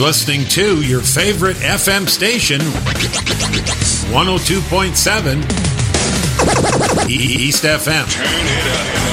listening to your favorite FM station, 102.7 East FM. Turn it up.